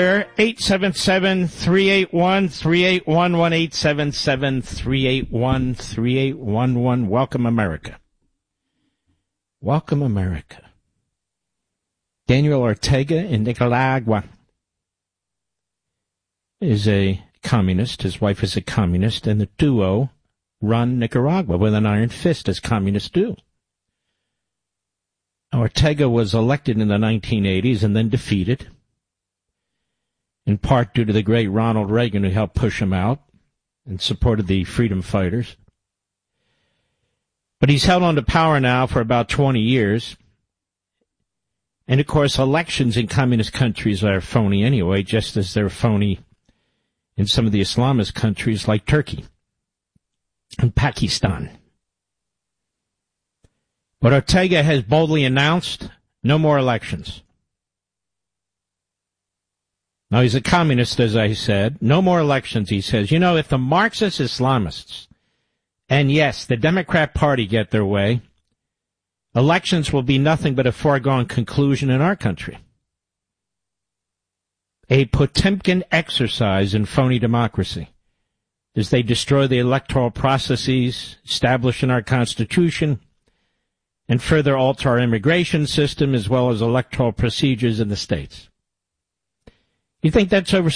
877-381-3811, 877-381-3811. Welcome, America. Welcome, America. Daniel Ortega in Nicaragua is a communist. His wife is a communist, and the duo run Nicaragua with an iron fist, as communists do. Ortega was elected in the 1980s and then defeated, in part due to the great Ronald Reagan, who helped push him out and supported the freedom fighters. But he's held on to power now for about 20 years. And, of course, elections in communist countries are phony anyway, just as they're phony in some of the Islamist countries like Turkey and Pakistan. But Ortega has boldly announced no more elections. Now, he's a communist, as I said. No more elections, he says. You know, if the Marxist Islamists, and yes, the Democrat Party get their way, elections will be nothing but a foregone conclusion in our country. A Potemkin exercise in phony democracy, as they destroy the electoral processes established in our Constitution and further alter our immigration system as well as electoral procedures in the states. You think that's over